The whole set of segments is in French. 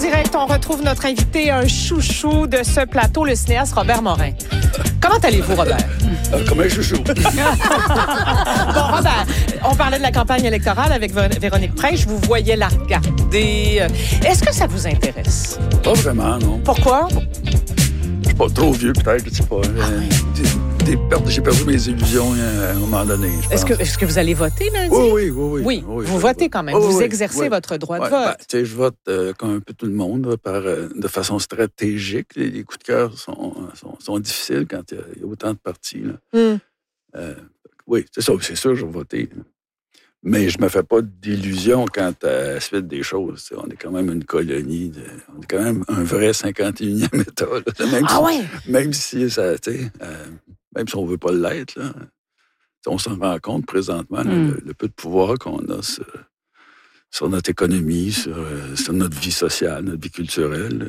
direct, on retrouve notre invité, un chouchou de ce plateau, le cinéaste Robert Morin. Comment allez-vous, Robert? Comme un chouchou. Bon, Robert, on parlait de la campagne électorale avec Véronique Prince. Je vous voyais la regarder. Est-ce que ça vous intéresse? Pas vraiment, non. Pourquoi? Je suis pas trop vieux, peut-être, je sais pas. J'ai perdu mes illusions à un moment donné. Est-ce que vous allez voter lundi? Oui. Oui, vous votez quand même. Vous exercez votre droit de vote. Je vote comme un peu tout le monde, de façon stratégique. Les coups de cœur sont difficiles quand il y a autant de partis. Oui, c'est ça. C'est sûr, je vais voter. Mais je me fais pas d'illusions quant à la suite des choses. On est quand même une colonie. On est quand même un vrai 51e État. Même si ça, même si on veut pas l'être, là, on s'en rend compte présentement, le peu de pouvoir qu'on a sur notre économie, sur notre vie sociale, notre vie culturelle.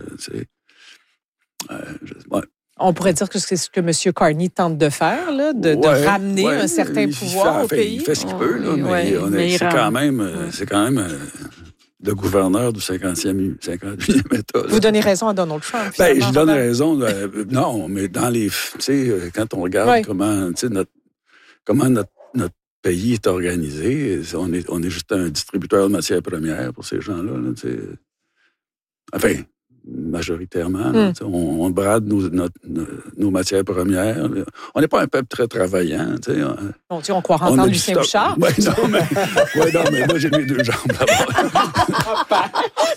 On pourrait dire que c'est ce que M. Carney tente de faire, là, de ramener un certain pouvoir au pays. Il fait ce qu'il peut, là, mais c'est quand même le gouverneur du 51e État. Là. Vous donnez raison à Donald Trump. Je donne raison. Non, mais dans les... quand on regarde comment notre pays est organisé, on est juste un distributeur de matières premières pour ces gens-là. Enfin, majoritairement. On brade nos matières premières. On n'est pas un peuple très travaillant. On croit entendre Lucien Bouchard. Oui, non, mais moi, j'ai mes deux jambes là-bas.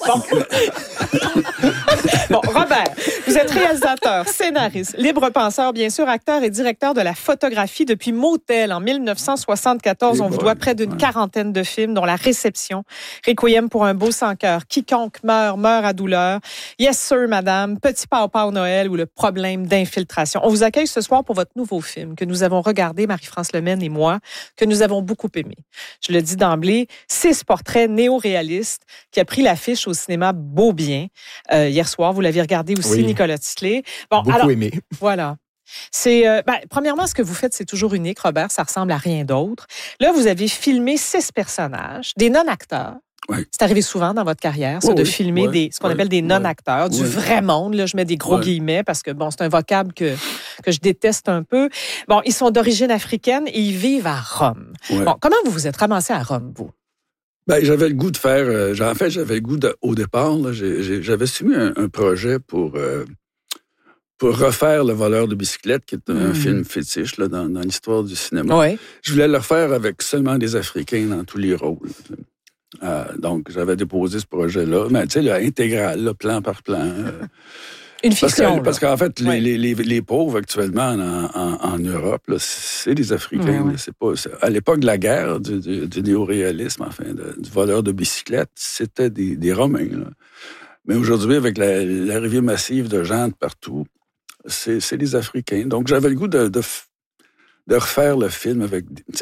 Bon, Robert, vous êtes réalisateur, scénariste, libre penseur, bien sûr, acteur et directeur de la photographie depuis Motel en 1974. On vous doit près d'une quarantaine de films, dont La Réception, Requiem pour un beau sans cœur, Quiconque meurt à douleur, Yes Sir, Madame, Petit Pao Noël ou Le problème d'infiltration. On vous accueille ce soir pour votre nouveau film que nous avons regardé, Marie-France Lemaine et moi, que nous avons beaucoup aimé. Je le dis d'emblée, 6 portraits néo-réalistes qui a pris l'affiche au cinéma Beaubien. Hier soir, vous l'aviez regardé aussi, Nicolas Tisley. Bon, beaucoup aimé. Voilà. C'est premièrement, ce que vous faites, c'est toujours unique, Robert. Ça ressemble à rien d'autre. Là, vous avez filmé 6 personnages, des non-acteurs. Oui. C'est arrivé souvent dans votre carrière, ça, de filmer ce qu'on appelle des non-acteurs, du vrai monde. Là, je mets des gros guillemets parce que c'est un vocable que je déteste un peu. Bon, ils sont d'origine africaine et ils vivent à Rome. Ouais. Bon, comment vous vous êtes ramassé à Rome, vous? J'avais le goût de faire... j'avais le goût au départ, là, j'avais soumis un projet pour refaire Le voleur de bicyclette, qui est un film fétiche là, dans l'histoire du cinéma. Ouais. Je voulais le refaire avec seulement des Africains dans tous les rôles. Donc, j'avais déposé ce projet-là, mais tu sais, intégral, là, plan par plan. Une fiction. Parce qu'en fait, les pauvres actuellement en Europe, là, c'est des Africains. Ouais. C'est pas, à l'époque de la guerre, du néo-réalisme, du voleur de bicyclette, c'était des Romains. Là. Mais aujourd'hui, avec l'arrivée massive de gens de partout, c'est des Africains. Donc, j'avais le goût de refaire le film avec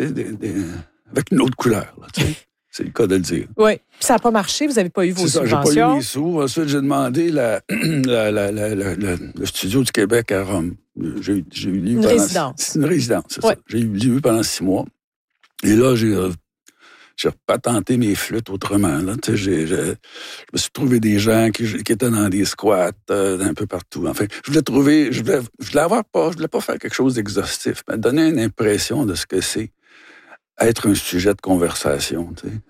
une autre couleur. Là, c'est le cas de le dire. Oui. Ça n'a pas marché, vous n'avez pas eu vos subventions. J'ai pas eu les sous. Ensuite, j'ai demandé le Studio du Québec à Rome. J'ai eu une résidence. C'est une résidence, c'est ça. J'ai eu pendant 6 mois. Et là, j'ai repatenté mes flûtes autrement. Là. Je me suis trouvé des gens qui étaient dans des squats un peu partout. Enfin, je voulais pas faire quelque chose d'exhaustif, mais donner une impression de ce que c'est être un sujet de conversation.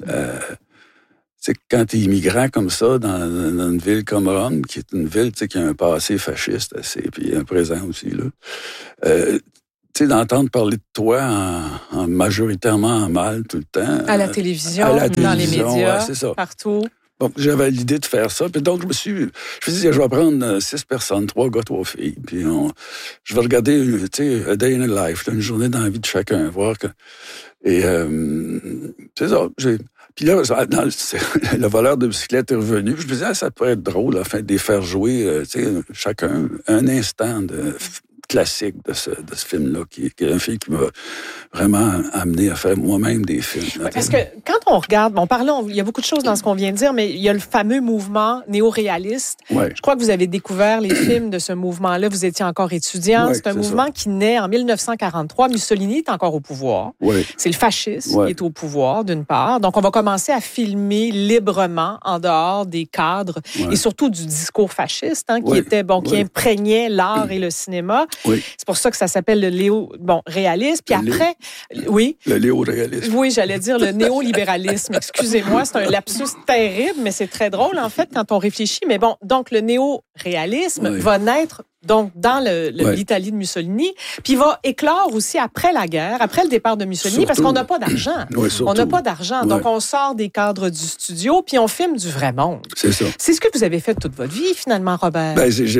C'est quand tu es immigrant comme ça, dans une ville comme Rome, qui est une ville qui a un passé fasciste puis un présent aussi, là. D'entendre parler de toi en majoritairement en mal tout le temps. À la télévision, dans les médias, c'est ça. partout. Bon, j'avais l'idée de faire ça. Puis donc, je me suis dit, je vais prendre 6 personnes, 3 gars, 3 filles. Puis je vais regarder, a day in a life, une journée dans la vie de chacun, voir que... Et c'est ça. Puis là, le voleur de bicyclette est revenu. Je me disais, ça pourrait être drôle, de les faire jouer, chacun, un instant classique de ce film-là, qui est un film qui m'a vraiment amené à faire moi-même des films. Ouais, parce que quand on regarde, il y a beaucoup de choses dans ce qu'on vient de dire, mais il y a le fameux mouvement néo-réaliste. Ouais. Je crois que vous avez découvert les films de ce mouvement-là. Vous étiez encore étudiant. Ouais, c'est un mouvement qui naît en 1943. Mussolini est encore au pouvoir. Ouais. C'est le fascisme qui est au pouvoir, d'une part. Donc, on va commencer à filmer librement en dehors des cadres et surtout du discours fasciste, qui imprégnait l'art et le cinéma. Oui. C'est pour ça que ça s'appelle le réalisme. Puis après, le néo-réalisme. Oui, j'allais dire le néolibéralisme. Excusez-moi, c'est un lapsus terrible, mais c'est très drôle, en fait, quand on réfléchit. Mais bon, donc le néo-réalisme va naître donc dans l'Italie de Mussolini, puis il va éclore aussi après la guerre, après le départ de Mussolini, surtout, parce qu'on n'a pas d'argent. Oui, on n'a pas d'argent, donc on sort des cadres du studio, puis on filme du vrai monde. C'est ça. C'est ce que vous avez fait toute votre vie, finalement, Robert. Ben, j'ai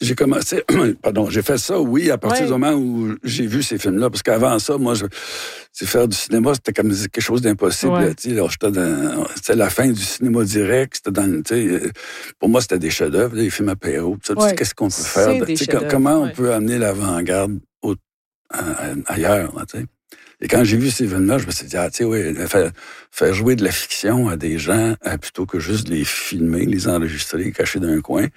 fait ça, oui, à partir du moment où j'ai vu ces films-là, parce qu'avant ça, moi, faire du cinéma, c'était comme quelque chose d'impossible. Ouais. C'était la fin du cinéma direct. Pour moi, c'était des chefs-d'œuvre, des films à Perrault. Qu'est-ce qu'on peut faire? Comment on peut amener l'avant-garde ailleurs? Là, et quand j'ai vu ces films-là, je me suis dit, faire jouer de la fiction à des gens plutôt que juste les filmer, les enregistrer, cachés d'un coin,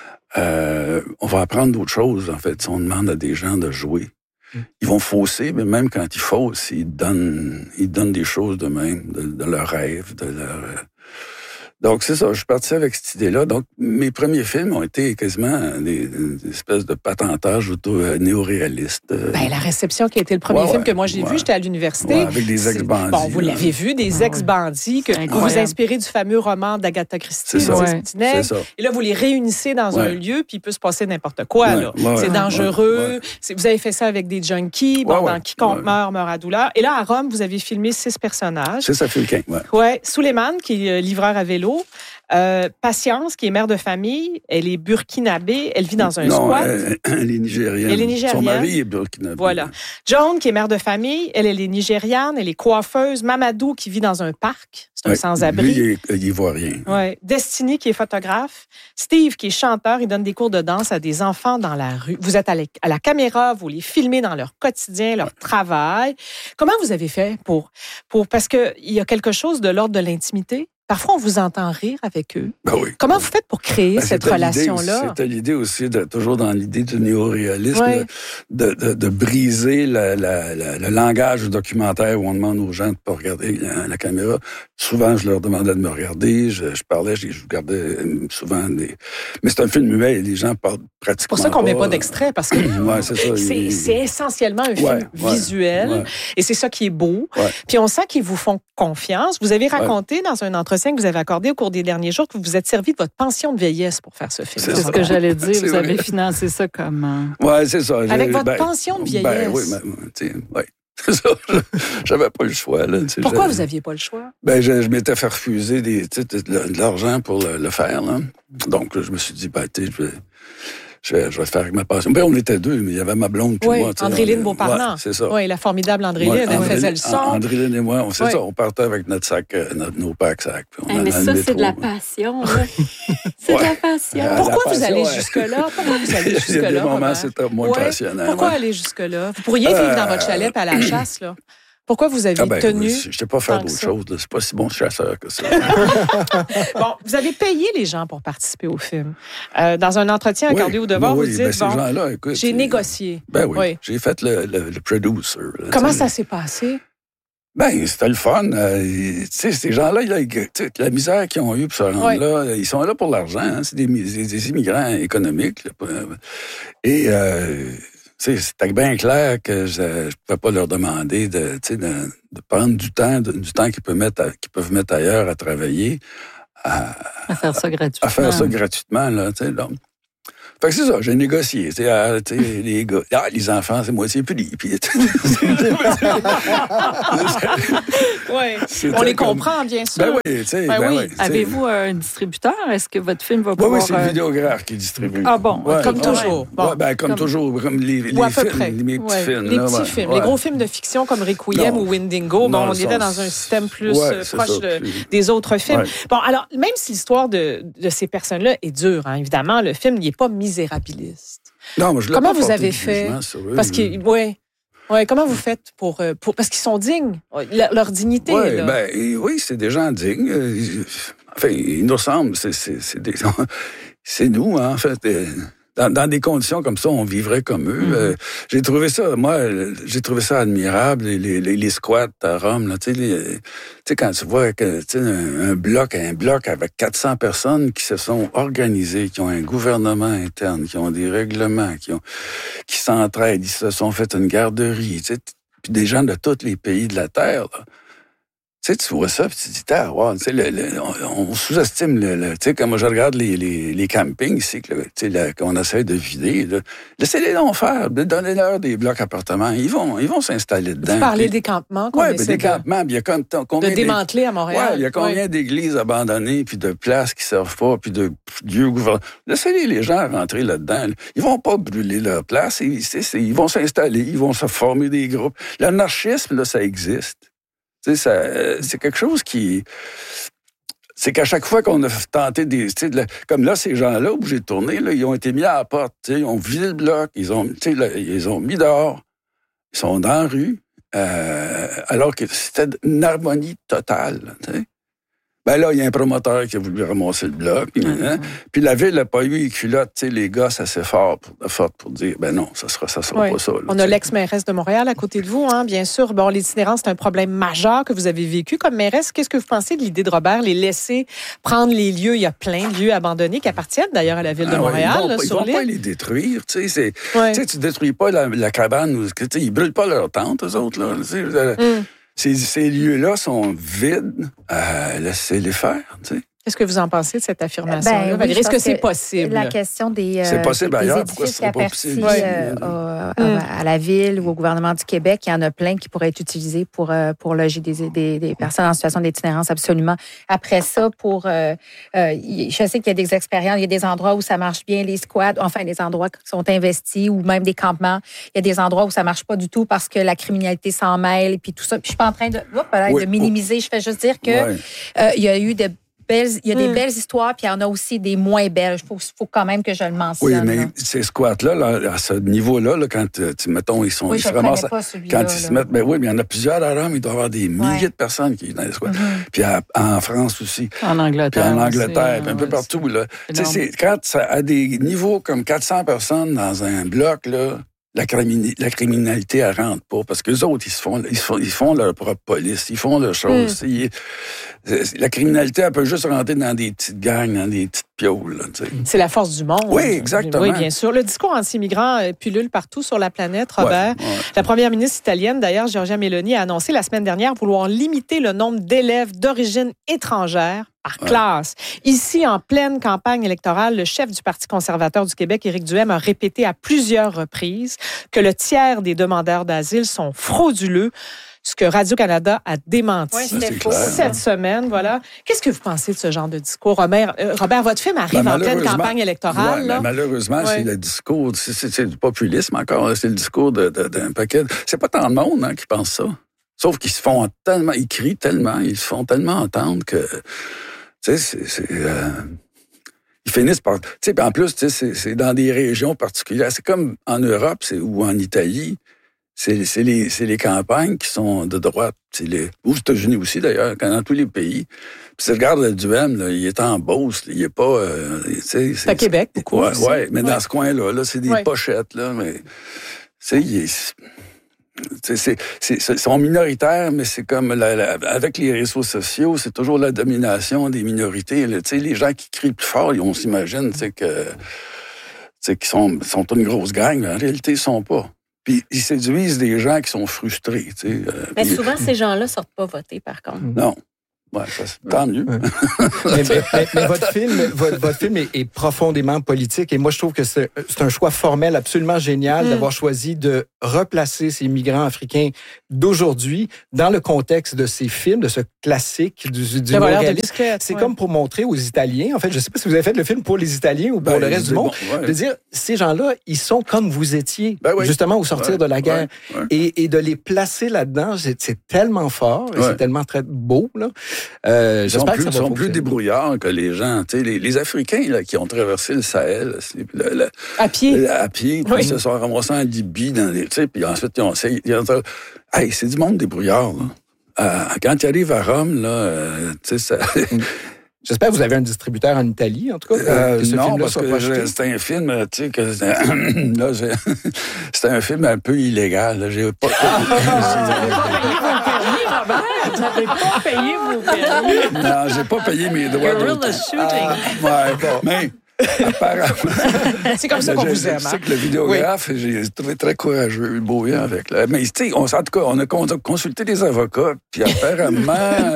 on va apprendre d'autres choses, en fait, si on demande à des gens de jouer. Ils vont fausser, mais même quand ils faussent, ils donnent des choses d'eux-mêmes, de leurs rêves, de leur... Donc, c'est ça, je suis parti avec cette idée-là. Donc, mes premiers films ont été quasiment des espèces de patentages néo-réalistes. La réception qui a été le premier film que moi j'ai vu, j'étais à l'université. Avec des ex-bandits. Bon, vous l'avez vu, des ex-bandits, que vous vous inspirez du fameux roman d'Agatha Christie, c'est ça. Et là, vous les réunissez dans un lieu, puis il peut se passer n'importe quoi. Là. C'est dangereux. Vous avez fait ça avec des junkies, dans Quiconque meurt à douleur. Et là, à Rome, vous avez filmé 6 personnages. C'est ça, Fulquin, Souleymane, qui est livreur à vélo. Patience, qui est mère de famille, elle est burkinabé, elle vit dans un squat. Elle est nigérienne. Son mari est burkinabé. Voilà. Joan, qui est mère de famille, elle est nigériane, elle est coiffeuse. Mamadou, qui vit dans un parc, c'est un sans-abri. Lui, il voit rien. Ouais. Destiny, qui est photographe. Steve, qui est chanteur, il donne des cours de danse à des enfants dans la rue. Vous êtes à la caméra, vous les filmez dans leur quotidien, leur travail. Comment vous avez fait parce qu'il y a quelque chose de l'ordre de l'intimité? Parfois, on vous entend rire avec eux. Comment vous faites pour créer cette relation-là? C'était l'idée aussi, toujours dans l'idée du néo-réalisme, de briser le langage documentaire où on demande aux gens de ne pas regarder la caméra. Souvent, je leur demandais de me regarder, je parlais, je regardais souvent des... Mais c'est un film muet et les gens parlent pratiquement C'est pour ça qu'on ne met pas d'extrait, parce que c'est essentiellement un film visuel et c'est ça qui est beau. Puis on sent qu'ils vous font confiance. Vous avez raconté dans un entretien que vous avez accordé au cours des derniers jours que vous vous êtes servi de votre pension de vieillesse pour faire ce film. C'est ce que j'allais dire. Vous avez financé ça comment? Oui, c'est ça. Avec votre pension de vieillesse? Oui. C'est ça. J'avais pas le choix. Là, pourquoi vous n'aviez pas le choix? Je m'étais fait refuser de l'argent pour le faire. Là. Donc, je me suis dit, je vais faire avec ma passion. On était deux, mais il y avait ma blonde puis moi. Andréline Beauparlant. C'est ça. Oui, la formidable Andréline, elle faisait le son. Andréline et moi, c'est ça, on partait avec notre sac, nos packs sacs. Mais ça, c'est de la passion. C'est de la passion. Pourquoi vous allez jusque-là? Il y a des moments, c'était moins passionnant. Pourquoi aller jusque-là? Vous pourriez vivre dans votre chalet à la chasse, là. Pourquoi vous avez tenu? Je ne sais pas faire d'autre chose. C'est pas si bon chasseur que ça. Bon, vous avez payé les gens pour participer au film. Dans un entretien accordé au Devoir, vous dites, ces gens-là, écoute, j'ai négocié. J'ai fait le producer. Comment ça s'est passé? C'était le fun. Ces gens-là, la misère qu'ils ont eue pour se rendre là, ils sont là pour l'argent. Hein. C'est des immigrants économiques. Et... c'était bien clair que je ne pouvais pas leur demander de prendre du temps qu'ils peuvent mettre ailleurs à travailler. À faire ça gratuitement. À faire ça gratuitement, là, donc. Fait que c'est ça, j'ai négocié. Les gars, les enfants, c'est moitié pris. On les comprend, bien sûr. Avez-vous un distributeur? Est-ce que votre film va pouvoir... Oui, c'est le vidéographe qui distribue. Ah bon? Comme toujours. Comme toujours, comme les films, mes petits films. Les petits films. Les gros films de fiction comme Requiem ou Windingo, on était dans un système plus proche des autres films. Ouais. Bon, alors, même si l'histoire de ces personnes-là est dure, hein, évidemment, le film n'est pas misérabiliste. Non, moi, je l'ai Comment pas vous porté avez de fait? jugement sur eux. Parce que, oui, comment vous faites pour parce qu'ils sont dignes, leur dignité. Ouais, là. Oui, c'est des gens dignes. Enfin, ils nous ressemblent. C'est nous, hein, en fait. Dans des conditions comme ça, on vivrait comme eux. J'ai trouvé ça admirable, les squats à Rome. Là, tu sais, quand tu vois un bloc avec 400 personnes qui se sont organisées, qui ont un gouvernement interne, qui ont des règlements, qui s'entraident, ils se sont fait une garderie, tu sais, puis des gens de tous les pays de la Terre, là. Tu sais, tu vois ça, puis tu te dis, wow, tu sais, on sous-estime tu sais, quand moi je regarde les campings ici, qu'on essaie de vider, là, laissez-les donc faire, donnez-leur des blocs appartements, ils vont s'installer dedans. Vous parlez des campements qu'on essaie des campements, il y a combien de démanteler à Montréal. Ouais, il y a combien d'églises abandonnées, puis de places qui servent pas, puis de lieux gouvernementaux. Laissez les gens rentrer là-dedans. Là. Ils vont pas brûler leur place, ils vont s'installer, ils vont se former des groupes. L'anarchisme, là, ça existe. Tu sais, c'est quelque chose qui... C'est qu'à chaque fois qu'on a tenté comme là, ces gens-là, où j'ai tourné, là, ils ont été mis à la porte. Ils ont vidé le bloc, ils ont mis dehors. Ils sont dans la rue, alors que c'était une harmonie totale. T'sais. Ben là, il y a un promoteur qui a voulu ramasser le bloc. Puis la ville n'a pas eu les culottes, les gosses assez fortes pour dire, ben non, ça sera pas ça. Là, on a l'ex-mairesse de Montréal à côté de vous, hein, bien sûr. Bon, l'itinérance, c'est un problème majeur que vous avez vécu comme mairesse. Qu'est-ce que vous pensez de l'idée de Robert, les laisser prendre les lieux? Il y a plein de lieux abandonnés qui appartiennent d'ailleurs à la ville de Montréal. Ils vont pas les détruire. Tu détruis pas la cabane. Ils brûlent pas leur tente, eux autres. Là, Ces lieux-là sont vides. Laissez-les faire, tu sais. Qu'est-ce que vous en pensez de cette affirmation-là, Valérie? Est-ce que c'est possible? La question des édifices qui appartiennent à la Ville ou au gouvernement du Québec, il y en a plein qui pourraient être utilisés pour loger des personnes en situation d'itinérance, absolument. Après ça, je sais qu'il y a des expériences, il y a des endroits où ça marche bien, les squats, enfin des endroits qui sont investis ou même des campements. Il y a des endroits où ça marche pas du tout parce que la criminalité s'en mêle et puis tout ça. Puis je suis pas en train de minimiser, je fais juste dire que il y a eu des belles histoires, puis il y en a aussi des moins belles. Il faut quand même que je le mentionne. Oui, mais ces squats-là, à ce niveau-là, quand, mettons, ils sont... Oui, ils se ramassent, pas celui-là. Quand ils se mettent... mais il y en a plusieurs à Rome, il doit y avoir des milliers de personnes qui sont dans les squats. Puis en France aussi. En Angleterre. Puis en Angleterre, puis un peu partout. Là. Quand ça a des niveaux comme 400 personnes dans un bloc, là, la criminalité, elle rentre pas. Parce que les autres, ils font leur propre police, ils font leurs choses. La criminalité, elle peut juste rentrer dans des petites gangs, dans des petites piaules. Là, c'est la force du monde. Oui, exactement. Oui, bien sûr. Le discours anti-immigrant pullule partout sur la planète, Robert. La première ministre italienne, d'ailleurs, Giorgia Meloni, a annoncé la semaine dernière vouloir limiter le nombre d'élèves d'origine étrangère par classe. Ici, en pleine campagne électorale, le chef du Parti conservateur du Québec, Éric Duhaime, a répété à plusieurs reprises que le tiers des demandeurs d'asile sont frauduleux, ce que Radio-Canada a démenti cette semaine. Voilà. Qu'est-ce que vous pensez de ce genre de discours? Robert, votre film arrive en pleine campagne électorale. Là. Malheureusement, c'est le discours, c'est du populisme encore, c'est le discours d'un paquet. C'est pas tant de monde qui pense ça. Sauf qu'ils se font tellement, ils crient tellement, ils se font tellement entendre que... Tu sais, ils finissent par... Tu sais, en plus, c'est dans des régions particulières. C'est comme en Europe ou en Italie. C'est les campagnes qui sont de droite. Aux États-Unis aussi, d'ailleurs, dans tous les pays. Puis tu regardes le Duhaime, là, il est en Beauce. Il est pas... c'est à Québec, beaucoup. Oui, mais dans ce coin-là, c'est des pochettes. Là, mais, ils sont minoritaires, mais c'est comme avec les réseaux sociaux, c'est toujours la domination des minorités. Là, les gens qui crient plus fort, on s'imagine qu'ils sont une grosse gang, mais en réalité, ils sont pas. Puis ils séduisent des gens qui sont frustrés. Mais souvent, ces gens-là sortent pas voter, par contre. Non. Ouais, tant mieux. mais votre film est profondément politique et moi, je trouve que c'est un choix formel absolument génial d'avoir choisi de replacer ces migrants africains d'aujourd'hui dans le contexte de ces films, de ce classique du réalisme. C'est comme pour montrer aux Italiens, en fait, je ne sais pas si vous avez fait le film pour les Italiens ou pour le reste du monde, de dire, ces gens-là, ils sont comme vous étiez, justement, au sortir de la guerre. Et de les placer là-dedans, c'est tellement fort, et c'est tellement très beau, là. Ils sont plus débrouillards que les gens. Les Africains là, qui ont traversé le Sahel à pied, puis ils se sont ramassés en Libye, puis ensuite ils ont essayé. Hey, c'est du monde débrouillard. Quand tu arrives à Rome, là, ça... J'espère que vous avez un distributeur en Italie, en tout cas. Non, parce que c'était un film, tu sais, c'était un film un peu illégal. Là. J'ai pas... Vous n'avez pas payé vos permis. Non, j'ai pas payé mes droits d'auteur. Guerrilla shooting. Mais apparemment... C'est comme ça qu'on vous aime. Je sais que le vidéographe, j'ai trouvé très courageux, brillant avec. Là. Mais tu sais, en tout cas, on a consulté des avocats, puis apparemment...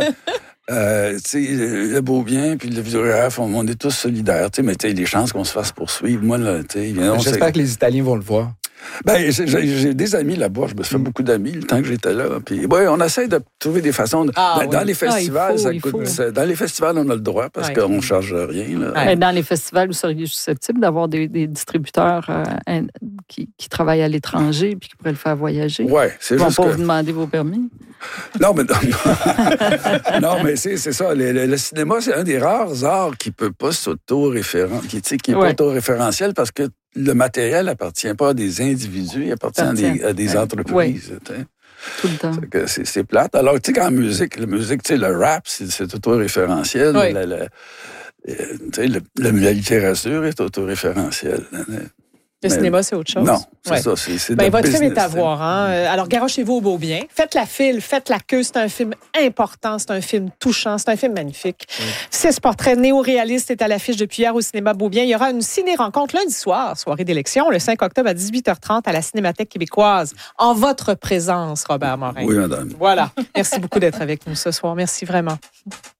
le Beaubien puis le vidéographe, on est tous solidaires, mais les chances qu'on se fasse poursuivre, moi, là, j'espère que les Italiens vont le voir. Ben, j'ai des amis là-bas, je me suis fait beaucoup d'amis le temps que j'étais là. Puis, on essaie de trouver des façons. Dans les festivals, ça coûte. Dans les festivals, on a le droit parce qu'on ne charge rien. Là. Mais dans les festivals, vous seriez susceptible d'avoir des distributeurs qui travaillent à l'étranger puis qui pourraient le faire voyager? Oui, c'est juste. Ils vont pas vous demander vos permis? Non, mais c'est ça. Le cinéma, c'est un des rares arts qui ne peut pas qui n'est pas auto-référentiel parce que le matériel n'appartient pas à des individus, il appartient à des entreprises. Oui. Tout le temps. C'est plate. Alors, tu sais, qu'en musique, le rap, c'est auto-référentiel. Oui. La littérature est auto-référentielle. Le cinéma, c'est autre chose. Non, c'est ça. C'est votre film est à voir. Alors, garochez-vous au Beaubien. Faites la file, faites la queue. C'est un film important, c'est un film touchant, c'est un film magnifique. 6 portraits néo-réalistes est à l'affiche depuis hier au cinéma Beaubien. Il y aura une ciné-rencontre lundi soir, soirée d'élection, le 5 octobre à 18h30 à la Cinémathèque québécoise. En votre présence, Robert Morin. Oui, madame. Voilà. Merci beaucoup d'être avec nous ce soir. Merci vraiment.